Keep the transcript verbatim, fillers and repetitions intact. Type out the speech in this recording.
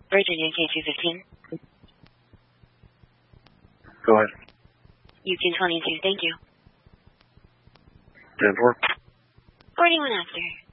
Virginia K two fifteen. Go ahead. U Q twenty-two, thank you. ten four. forty-one after.